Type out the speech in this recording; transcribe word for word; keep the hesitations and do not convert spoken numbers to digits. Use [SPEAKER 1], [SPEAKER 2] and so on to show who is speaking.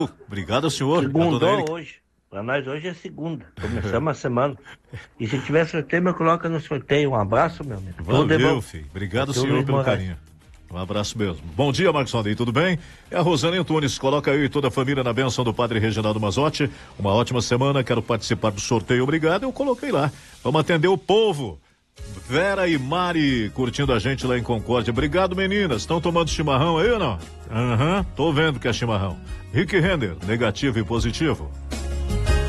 [SPEAKER 1] Obrigado, senhor.
[SPEAKER 2] Segundou hoje. Para nós hoje é segunda. Começamos a semana. E se tiver sorteio, me coloca no sorteio. Um abraço, meu amigo.
[SPEAKER 1] Valeu, filho. Obrigado, senhor,
[SPEAKER 2] Luiz
[SPEAKER 1] pelo
[SPEAKER 2] Moraes.
[SPEAKER 1] carinho. Um abraço mesmo. Bom dia, Marcos Aldei, tudo bem? É a Rosane Antunes, coloca eu e toda a família na bênção do Padre Reginaldo Mazotti. Uma ótima semana, quero participar do sorteio, obrigado, eu coloquei lá. Vamos atender o povo. Vera e Mari curtindo a gente lá em Concórdia. Obrigado, meninas. Estão tomando chimarrão aí ou não? Aham, uhum, tô vendo que é chimarrão. Rick Render, negativo e positivo.